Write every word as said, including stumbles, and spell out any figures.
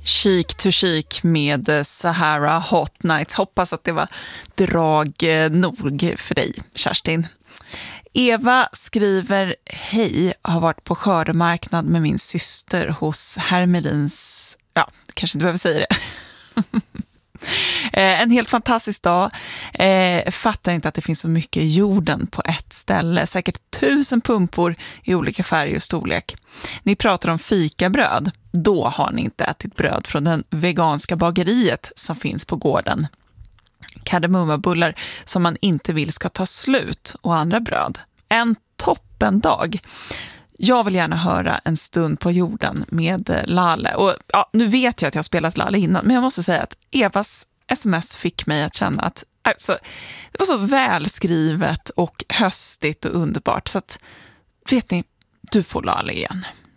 Chic to chic med Sahara Hot Nights. Hoppas att det var drag nog för dig, Kerstin. Eva skriver: hej, har varit på skördemarknad med min syster hos Hermelins... Ja, kanske inte behöver säga det. En helt fantastisk dag. eh, Fattar inte att det finns så mycket i jorden på ett ställe. Säkert tusen pumpor i olika färger och storlek. Ni pratar om fikabröd. Då har ni inte ätit bröd från den veganska bageriet som finns på gården. Kardemummabullar som man inte vill ska ta slut och andra bröd. En toppendag. Jag vill gärna höra En stund på jorden med Lale. Och ja, nu vet jag att jag har spelat Lale innan, men jag måste säga att Evas sms fick mig att känna att alltså, det var så välskrivet och höstigt och underbart. Så att, vet ni, du får Lale igen.